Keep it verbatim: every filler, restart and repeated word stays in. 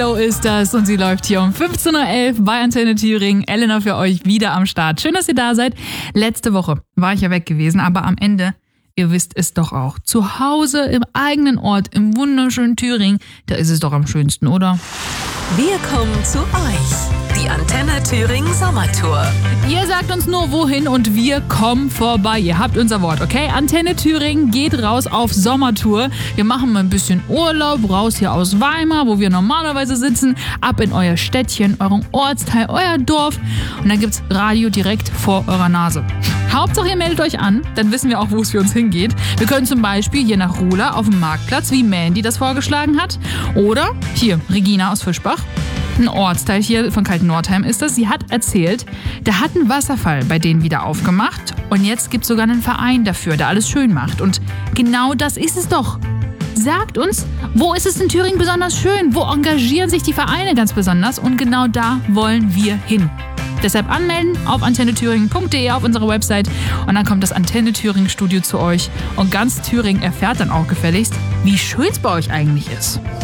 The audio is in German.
So ist das und sie läuft hier um fünfzehn Uhr elf bei Antenne Thüringen. Elena für euch wieder am Start. Schön, dass ihr da seid. Letzte Woche war ich ja weg gewesen, aber am Ende, ihr wisst es doch auch, zu Hause im eigenen Ort, im wunderschönen Thüringen, da ist es doch am schönsten, oder? Wir kommen zu euch, die Antenne Thüringen Sommertour. Ihr sagt uns nur wohin und wir kommen vorbei. Ihr habt unser Wort, okay? Antenne Thüringen geht raus auf Sommertour. Wir machen mal ein bisschen Urlaub, raus hier aus Weimar, wo wir normalerweise sitzen, ab in euer Städtchen, euren Ortsteil, euer Dorf. Und dann gibt's Radio direkt vor eurer Nase. Hauptsache ihr meldet euch an, dann wissen wir auch, wo es für uns hingeht. Wir können zum Beispiel hier nach Ruhla auf dem Marktplatz, wie Mandy das vorgeschlagen hat. Oder hier Regina aus Fischbach. Ein Ortsteil hier von Kaltennordheim ist das. Sie hat erzählt, da hat ein Wasserfall bei denen wieder aufgemacht und jetzt gibt es sogar einen Verein dafür, der alles schön macht. Und genau das ist es doch. Sagt uns, wo ist es in Thüringen besonders schön? Wo engagieren sich die Vereine ganz besonders? Und genau da wollen wir hin. Deshalb anmelden auf antenne thüringen punkt de auf unserer Website und dann kommt das Antenne Thüringen Studio zu euch und ganz Thüringen erfährt dann auch gefälligst, wie schön es bei euch eigentlich ist.